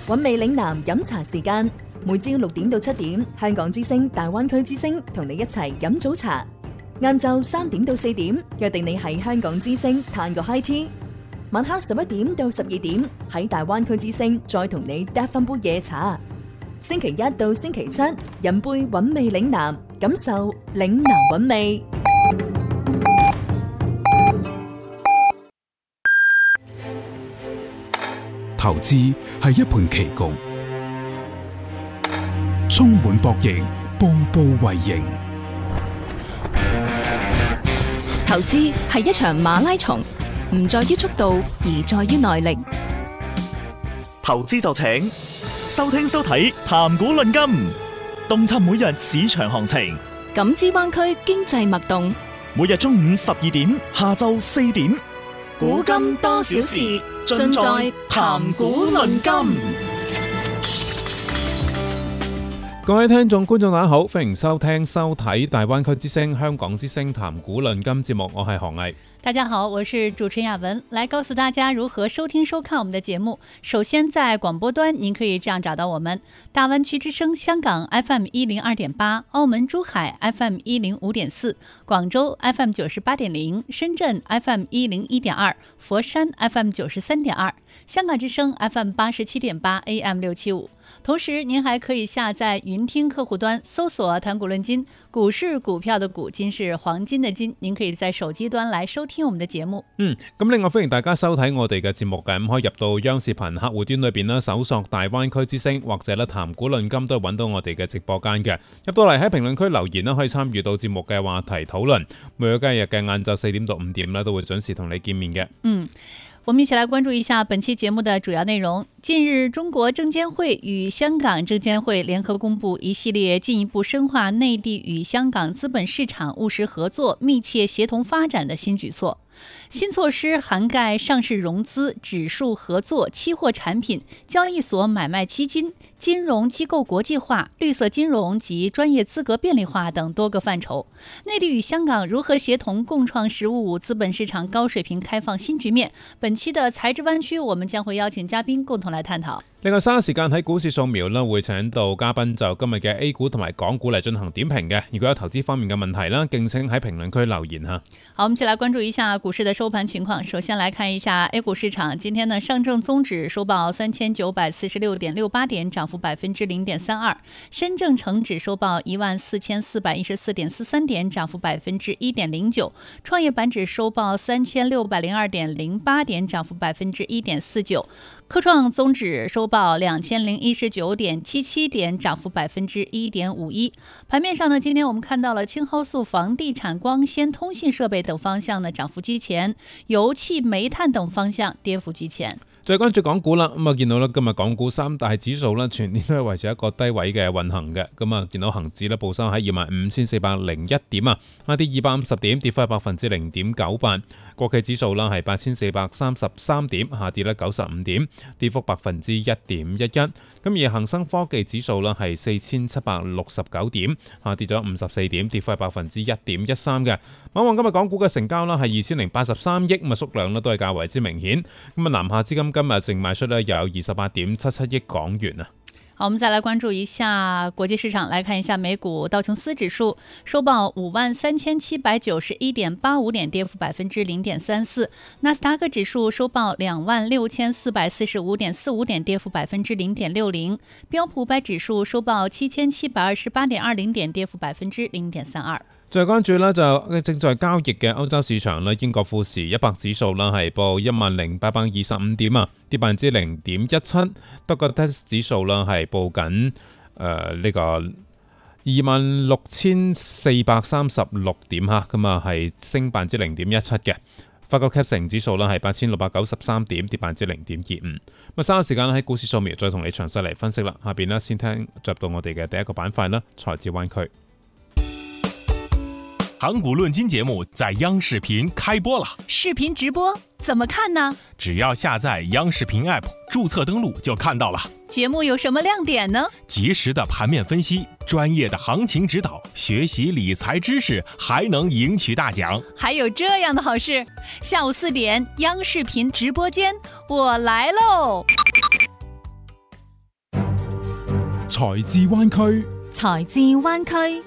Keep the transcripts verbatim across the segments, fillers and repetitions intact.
韻味嶺南飲茶時間，每朝六點到七點，香港之聲大灣區之聲同你一齊飲早茶。晏晝三點到四點，約定你喺香港之聲嘆個 high tea。晚黑十一點到十二點，喺大灣區之聲再同你嗒翻杯夜茶。星期一到星期七，飲杯韻味嶺南，感受嶺南韻味。 投資係一盤棋局，充滿博弈，步步為營。 投資係一場馬拉松，唔在於速度，而在於耐力。 投資就請收聽收睇談股論金，洞察每日市場行情， 感知灣區經濟脈動。 每日中午十二點，下晝四點， 古今多少事，盡在談股論金。 各位聽眾觀眾大家好，歡迎收聽收睇大灣區之聲香港之聲談股論金節目，我係何毅。 大家好，我是主持人亞文，來告訴大家如何收聽收看我們的節目。首先在廣播端您可以這樣找到我們：大灣區之聲香港 F M 一零二點八，澳門珠海 F M 一零五點四，廣州 F M 九十八點零，深圳 F M 一零一點二，佛山 F M 九十三點二，香港之聲 F M 八十七點八 A M 六七五。同時您還可以下載雲聽客戶端，搜索談股論金，股是股票的股，金是黃金的金，您可以在手機端來收聽我們的節目。 嗯，咁另外歡迎大家收睇我哋嘅節目嘅，咁可以入到央視頻客戶端裏邊啦，搜索大灣區之聲或者咧談股論金，都係揾到我哋嘅直播間嘅。入到嚟喺評論區留言啦，可以參與到節目嘅話題討論。每個今日嘅晏晝四點到五點咧，都會準時同你見面嘅。 嗯。我們一起來關注一下本期節目的主要內容。近日，中國證監會與香港證監會聯合公布一系列進一步深化內地與香港資本市場務實合作、密切協同發展的新舉措。新措施涵蓋上市融資、指數合作、期貨產品、交易所買賣基金、金融機構國際化、綠色金融及專業資格便利化等多個範疇。內地與香港如何協同共創“十五五”資本市場高水平開放新局面？本期的財智灣區，我們將會邀請嘉賓共同來探討。 另外，稍後時間喺股市掃描啦，會請到嘉賓就今日嘅 A 股同埋港股嚟進行點評嘅。如果有投資方面嘅問題啦，敬請喺評論區留言吓。 好，我們一起來關注一下股市的收盤情況。首先來看一下 A 股市場，今天呢，上證綜指收報三千九百四十六點六八點，漲幅百分之零點三二；深證成指收報一萬四千四百一十四點四三點，漲幅百分之一點零九；創業板指收報三千六百零二點零八點，漲幅百分之一點四九；科創綜指收報兩千零一十九點七七點，漲幅百分之一點五一。盤面上呢，今天我們看到了青蒿素、房地產、光纖、通信設備等方向呢漲幅居前，油氣、煤炭等方向跌幅居前。 再關注港股啦，咁啊見到咧今日港股三大指數咧全年都係維持一個低位嘅運行嘅，咁啊見到恒指咧報收喺二萬五千四百零一點啊，下跌二百五十點，跌幅係百分之零點九八。國企指數啦係八千四百三十三點，下跌咧九十五點，跌幅百分之一點一一。咁而恒生科技指數啦係四千七百六十九點，下跌咗五十四點，跌幅係百分之一點一三嘅。望望今日港股嘅成交啦係二千零八十三億，咁啊縮量咧都係較為之明顯。咁啊南下資金今日淨賣出咧有二十八點七七億港元啊。 好，我們再來關注一下國際市場，來看一下美股道瓊斯指數收報五萬三千七百九十一點八五點，跌幅百分之零點三四；納斯達克指數收報兩萬六千四百四十五點四五點，跌幅百分之零點六零；標普五百指數收報七千七百二十八點二零點，跌幅百分之零點三二。 再關注啦，就正在交易嘅歐洲市場啦，英國富時一百指數啦係報一萬零八百二十五點啊，跌百分之零點一七。德國 D A X 指數啦係報緊誒呢個二萬六千四百三十六點吓，咁啊係升百分之零點一七嘅。法國 C A C 指數啦係八千六百九十三點，跌百分之零點二五。咁啊，稍後時間喺股市掃描再同你詳細嚟分析啦。下邊呢，先聽入到我哋嘅第一個板塊啦，財智灣區。 談股論金節目在央視頻開播了， 視頻直播怎麼看呢？ 只要下載央視頻 App， 註冊登錄就看到了。 節目有什麼亮點呢？ 及時的盤面分析，專業的行情指導，學習理財知識，還能贏取大獎。 還有這樣的好事，下午四點央視頻直播間，我來嘍！ 財智灣區， 財智灣區。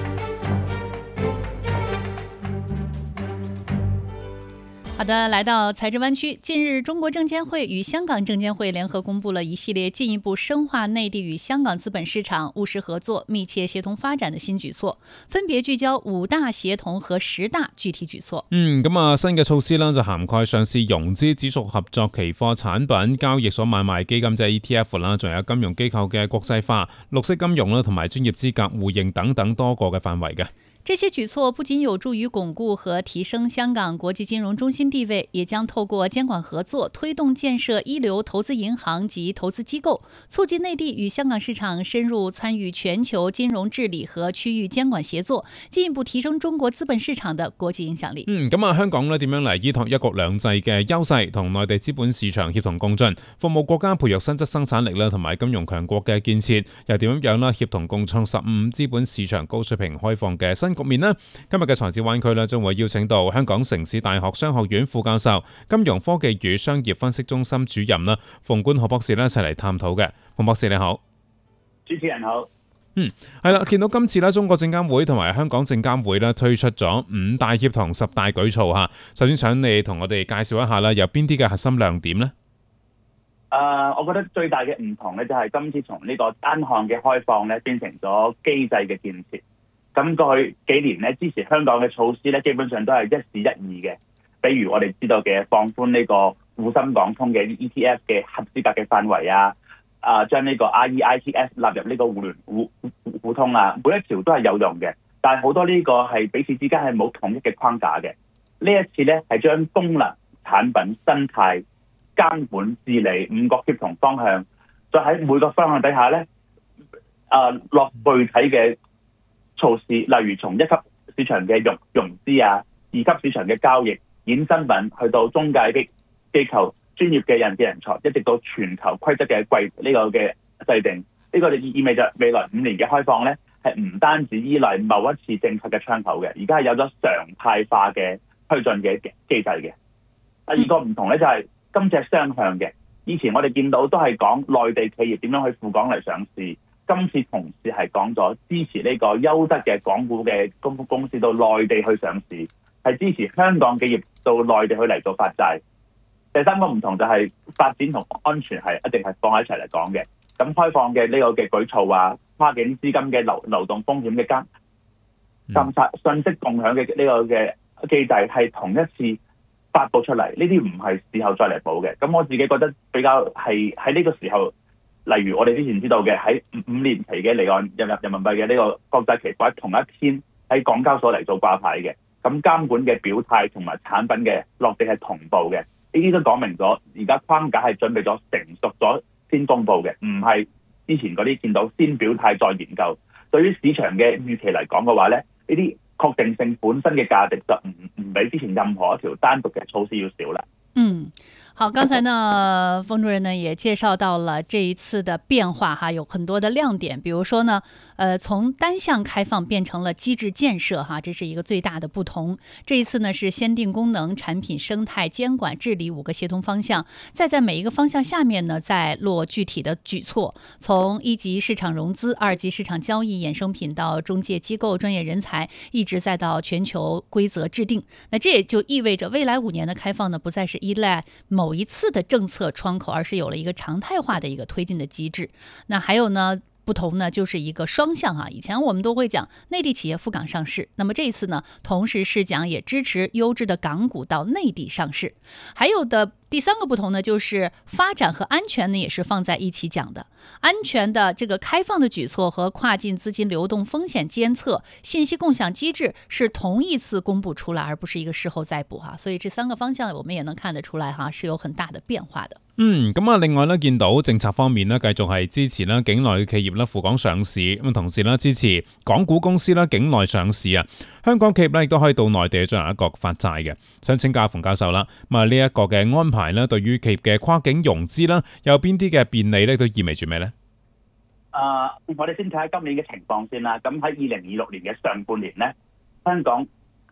好的，來到財智灣區。近日，中國證監會與香港證監會聯合公布了一系列進一步深化內地與香港資本市場務實合作、密切協同發展的新舉措，分別聚焦五大協同和十大具體舉措。 嗯，咁啊，新嘅措施啦，就涵蓋上市融資、指數合作期貨產品、交易所買賣基金即係 E T F 啦，仲有金融機構嘅國際化、綠色金融啦，同埋專業資格互認等等多個嘅範圍嘅。 這些舉措不僅有助於鞏固和提升香港國際金融中心地位，也將透過監管合作，推動建設一流投資銀行及投資機構，促進內地與香港市場深入參與全球金融治理和區域監管協作，進一步提升中國資本市場的國際影響力。 嗯，咁啊，香港咧點樣嚟依託一國兩制嘅優勢，同內地資本市場協同共進，服務國家培育新質生產力啦，同埋金融強國嘅建設，又點樣樣啦協同共創十五資本市場高水平開放嘅新局面呢？今日嘅財智灣區咧，將會邀請到香港城市大學商學院副教授、金融科技與商業分析中心主任啦，馮冠豪博士咧一齊嚟探討嘅。馮博士你好。 主持人好。 嗯，係啦，見到今次咧，中國證監會同埋香港證監會咧推出咗五大協同、十大舉措吓。首先想你同我哋介紹一下啦，有邊啲嘅核心亮點呢？ 誒、呃，我覺得最大嘅唔同咧，就係今次從呢個單項嘅開放咧，變成咗機制嘅建設。咁過去幾年咧，支持香港嘅措施咧，基本上都係一時一議嘅。比如我哋知道嘅放寬呢個滬深港通嘅 E T F 嘅合資格嘅範圍啊，啊將呢個 R E I T S 納入呢個互聯互互互通啊，每一條都係有用嘅。但係好多呢個係彼此之間係冇統一嘅框架嘅。呢一次咧係將功能、產品、生態、監管、治理五個協同方向，再喺每個方向底下咧，啊落具體嘅措施，例如從一級市場嘅融融資啊，二級市場嘅交易、衍生品，去到中介嘅機構、專業嘅人嘅人才，一直到全球規則嘅規呢個嘅制定，呢、這個就意味着未來五年嘅開放咧，係唔單止依賴某一次政策嘅窗口嘅，而家係有咗常態化嘅推進嘅機制嘅。第二個唔同咧就係、是、今次係雙向嘅，以前我哋見到都係講內地企業點樣去赴港嚟上市。今次同時係講咗支持呢個優質嘅港股嘅公公司到內地去上市，係支持香港企業到內地去嚟做發債。第三個唔同就係發展同安全係一定係放喺一齊嚟講嘅。咁開放嘅呢個嘅舉措啊，跨境資金嘅流流動風險嘅監監察、信息共享嘅呢個嘅機制係同一次發布出嚟，呢啲唔係事後再嚟補嘅。咁我自己覺得比較係喺呢個時候。例如我哋之前知道嘅喺五年期嘅離岸入入人民幣嘅呢個國際期貨，同一天喺港交所嚟做掛牌嘅，咁監管嘅表態同埋產品嘅落地係同步嘅，呢啲都講明咗而家框架係準備咗成熟咗先公布嘅，唔係之前嗰啲見到先表態再研究。對於市場嘅預期嚟講嘅話咧，呢啲確定性本身嘅價值就唔唔比之前任何一條單獨嘅措施要少啦。 嗯。好，剛才呢，馮主任呢也介紹到了這一次的變化哈，有很多的亮點，比如說呢，呃，從單向開放變成了機制建設哈，這是一個最大的不同。這一次呢是先定功能、產品生態、監管治理五個協同方向，再在每一個方向下面呢再落具體的舉措，從一級市場融資、二級市場交易、衍生品到中介機構、專業人才，一直再到全球規則制定。那這也就意味着未來五年的開放呢，不再是依賴某一次的政策窗口，而是有了一個常態化的一個推進的機制。那還有呢，不同呢就是一個雙向哈，以前我們都會講內地企業赴港上市，那麼這一次呢，同時是講也支持優質的港股到內地上市。還有的第三個不同呢，就是發展和安全呢也是放在一起講的。安全的這個開放的舉措和跨境資金流動風險監測、信息共享機制是同一次公布出來，而不是一個事後再補哈。所以這三個方向我們也能看得出來哈，是有很大的變化的。 嗯，咁啊，另外咧，見到政策方面咧，繼續係支持啦境內嘅企業啦赴港上市，咁同時咧支持港股公司啦境內上市啊。香港企業咧亦都可以到內地進行一個發債嘅。想請教馮教授啦，咁啊呢一個嘅安排咧，對於企業嘅跨境融資啦，有邊啲嘅便利咧，都意味住咩咧？ 啊、呃，我哋先睇下今年嘅情況先啦。咁喺二零二六年嘅上半年咧，香港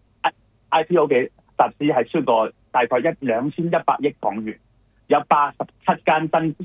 I P O 嘅集資係超過大概一兩千一百億港元。有八十七間新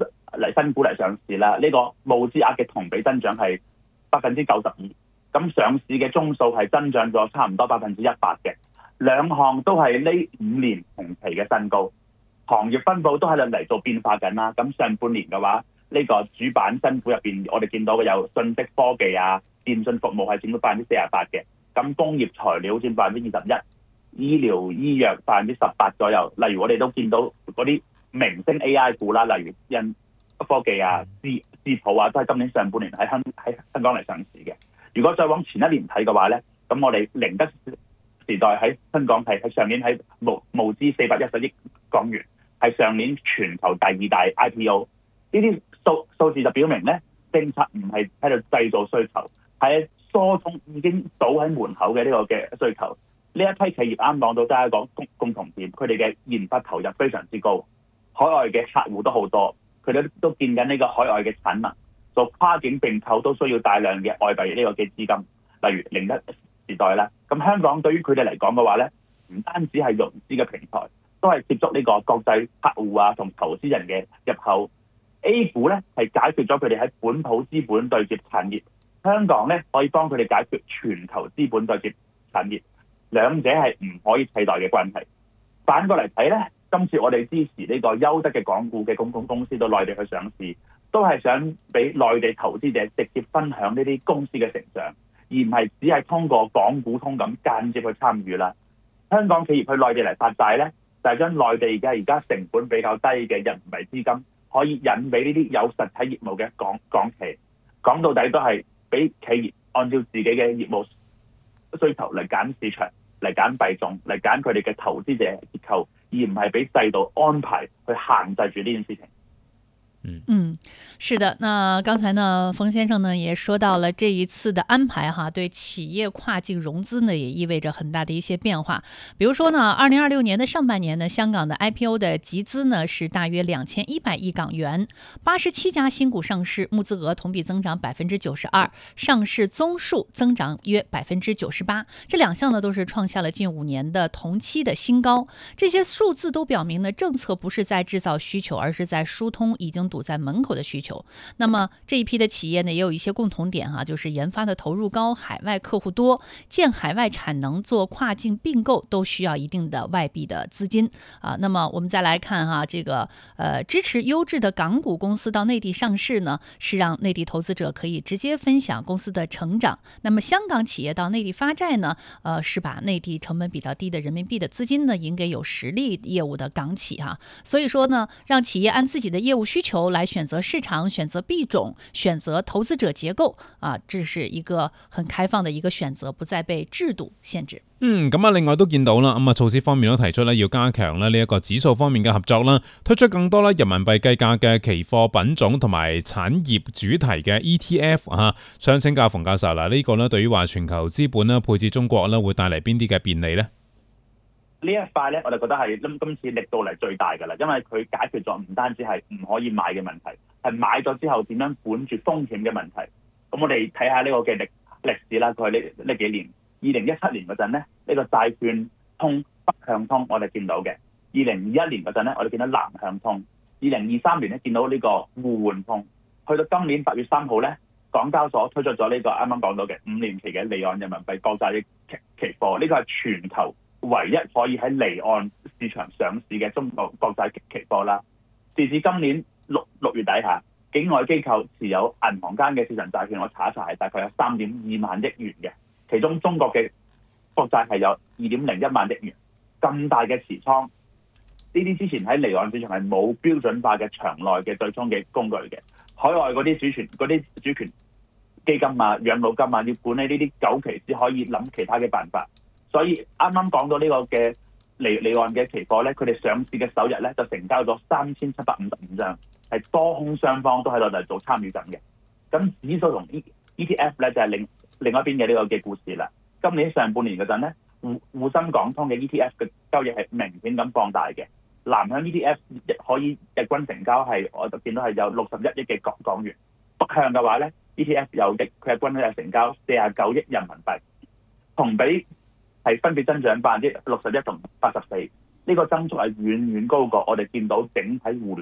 嚟新股嚟上市啦，呢、這個募資額嘅同比增長係百分之九十二，咁上市嘅宗數係增長咗差唔多百分之一百嘅，兩項都係呢五年同期嘅新高，行業分佈都喺度嚟做變化緊啦。咁上半年嘅話，呢、這個主板新股入邊，我哋見到嘅有信息科技啊、電信服務係佔到百分之四十八嘅，咁工業材料佔百分之二十一，醫療醫藥百分之十八左右。例如我哋都見到嗰啲明星 A I 股啦，例如印科技啊、智智普啊，都係今年上半年喺香喺香港嚟上市嘅。如果再往前一年睇嘅話咧，咁我哋寧德時代喺香港係喺上年喺募募資四百一十億港元，係上年全球第二大 I P O。呢啲數數字就表明咧，政策唔係喺度製造需求，係疏通已經倒喺門口嘅呢個嘅需求。呢一批企業啱講到，都係一個共共同點，佢哋嘅研發投入非常之高，海外嘅客戶都好多，佢哋都見緊呢個海外嘅產能，做跨境並購都需要大量嘅外幣呢個嘅資金，例如寧德時代啦。咁香港對於佢哋嚟講嘅話咧，唔單止係融資嘅平台，都係接觸呢個國際客戶啊同投資人嘅入口。A 股咧係解決咗佢哋喺本土資本對接產業，香港咧可以幫佢哋解決全球資本對接產業，兩者係唔可以替代嘅關係。反過嚟睇咧，今次我哋支持呢個優質嘅港股嘅公共公司到內地去上市，都係想俾內地投資者直接分享呢啲公司嘅成長，而唔係只係通過港股通咁間接去參與啦。香港企業去內地嚟發債咧，就係將內地嘅而家成本比較低嘅人民幣資金，可以引俾呢啲有實體業務嘅港港企。講到底都係俾企業按照自己嘅業務需求嚟揀市場，嚟揀幣種，嚟揀佢哋嘅投資者結構，而唔係俾制度安排去限制住呢件事情。 嗯，是的。那剛才呢，馮先生呢也說到了這一次的安排哈，對企業跨境融資呢也意味着很大的一些變化。比如說呢，二零二六年的上半年呢，香港的 I P O 的集資呢是大約兩千一百億港元，八十七家新股上市，募資額同比增長百分之九十二，上市宗數增長約百分之九十八。這兩項呢都是創下了近五年的同期的新高。這些數字都表明呢，政策不是在製造需求，而是在疏通已經堵在門口的需求。那麼這一批的企業呢，也有一些共同點哈，就是研發的投入高，海外客戶多，建海外產能，做跨境併購都需要一定的外幣的資金啊。那麼我們再來看哈，這個呃支持優質的港股公司到內地上市呢，是讓內地投資者可以直接分享公司的成長。那麼香港企業到內地發債呢，呃是把內地成本比較低的人民幣的資金呢，引給有實力業務的港企哈。所以說呢，讓企業按自己的業務需求來選擇市場、選擇幣種、選擇投資者結構啊，這是一個很開放的一個選擇，不再被制度限制。 嗯，咁啊，另外都見到啦，咁啊，措施方面都提出咧，要加強咧呢一個指數方面嘅合作啦，推出更多咧人民幣計價嘅期貨品種同埋產業主題嘅 E T F 啊。想請教馮教授啦，呢個咧對於話全球資本咧配置中國咧，會帶嚟邊啲嘅便利呢？ 呢一塊咧，我哋覺得係今今次力度嚟最大㗎啦，因為佢解決咗唔單止係唔可以買嘅問題，係買咗之後點樣管住風險嘅問題。咁我哋睇下呢個嘅歷歷史啦，佢係呢呢幾年，二零一七年嗰陣咧，呢、呢個債券通北向通我哋見到嘅；二零二一年嗰陣咧，我哋見到南向通；二零二三年咧見到呢個互換通。去到今年八月三號咧，港交所推出咗呢個啱啱講到嘅五年期嘅離岸人民幣國債期期貨，呢、呢個係全球唯一可以喺離岸市場上市嘅中國國債期貨啦。截至今年六六月底下，境外機構持有銀行間嘅市場債券，我查一查係大概有三點二萬億元嘅，其中中國嘅國債係有二點零一萬億元。咁大嘅持倉，呢啲之前喺離岸市場係冇標準化嘅場內嘅對沖嘅工具嘅。海外嗰啲主權嗰啲主權基金啊、養老金啊，要管理呢啲久期先可以諗其他嘅辦法。所以啱啱講到呢個嘅離離岸嘅期貨咧，佢哋上市嘅首日咧就成交咗三千七百五十五張，係多空雙方都喺度嚟做參與緊嘅。咁指數同 E T F 咧就係、是、另另一邊嘅呢個嘅故事啦。今年上半年嗰陣咧，滬滬深港通嘅 E T F 嘅交易係明顯咁放大嘅。南向 E T F 可以日均成交係我就見到係有六十一億嘅港港元。北向嘅話咧 ，E T F 有億佢日均咧成交四十九億人民幣，同比係分別增長百分之六十一同八十四，呢個增速係遠遠高過我哋見到整體互聯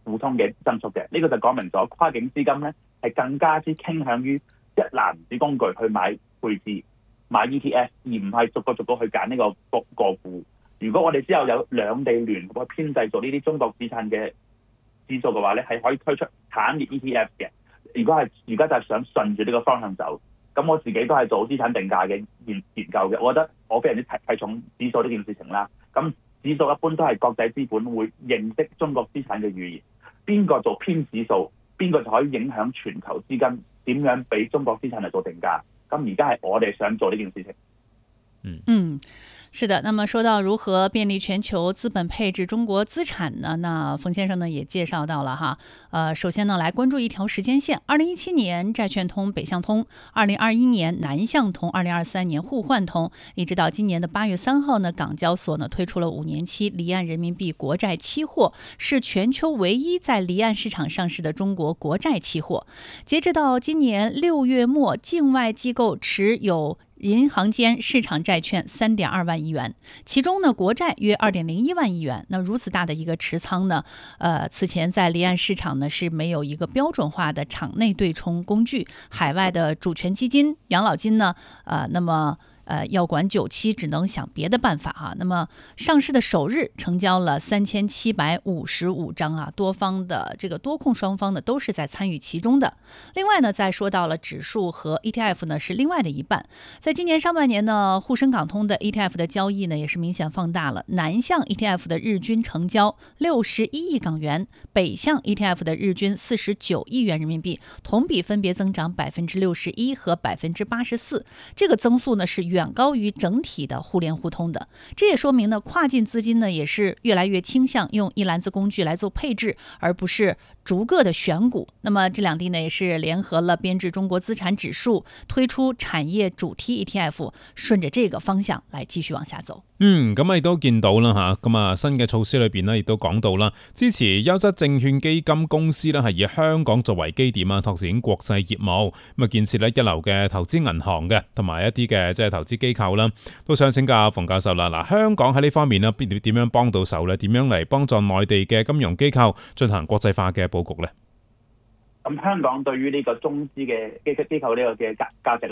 互通嘅增速嘅。呢、這個就講明咗跨境資金咧係更加之傾向於一籃子工具去買配置、買 E T F， 而唔係逐個逐個去揀呢個個個股。如果我哋之後有兩地聯合去編製做呢啲中國資產嘅指數嘅話咧，係可以推出產業 E T F 嘅。如果係而家就係想順住呢個方向走，咁我自己都係做資產定價嘅研研究嘅。我覺得我非常之睇睇重指數呢件事情啦。咁指數一般都係國際資本會認識中國資產嘅語言，邊個做編指數，邊個就可以影響全球資金點樣俾中國資產嚟做定價。咁而家係我哋想做呢件事情。 嗯嗯。是的，那麼說到如何便利全球資本配置中國資產呢？那馮先生呢也介紹到了哈，呃，首先呢來關注一條時間線，二零一七年債券通北向通，二零二一年南向通，二零二三年互換通，一直到今年的八月三號呢，港交所呢推出了五年期離岸人民幣國債期貨，是全球唯一在離岸市場上市的中國國債期貨。截至到今年六月末，境外機構持有銀行間市場債券三點二萬億元，其中呢國債約二點零一萬億元。那如此大的一個持倉呢，呃，此前在離岸市場呢是沒有一個標準化的場內對沖工具，海外的主權基金、養老金呢，呃，那麼。呃，要管九期只能想別的辦法哈、啊。那麼上市的首日成交了三千七百五十五張啊，多方的這個多空雙方呢都是在參與其中的。另外呢，再說到了指數和 E T F 呢是另外的一半。在今年上半年呢，滬深港通的 E T F 的交易呢也是明顯放大了。南向 E T F 的日均成交六十一億港元，北向 E T F 的日均四十九億元人民幣，同比分別增長百分之六十一和百分之八十四。這個增速呢是遠高於整體的互聯互通的，這也說明呢，跨境資金呢也是越來越傾向用一籃子工具來做配置，而不是逐個的選股。那麼這兩地呢也是聯合了編制中國資產指數，推出產業主題 E T F， 順着這個方向來繼續往下走。 嗯，咁啊亦都見到啦吓，咁啊新嘅措施裏邊呢亦都講到啦，支持優質證券基金公司呢係以香港作為基點啊，拓展國際業務，咁啊建設呢一流嘅投資銀行嘅，同埋一啲嘅即係投資機構啦，都想請教馮教授啦。嗱，香港喺呢方面呢，點點樣幫到手呢？點樣嚟幫助內地嘅金融機構進行國際化嘅佈局呢？ 咁香港對於呢個中資嘅機機構呢個嘅價價值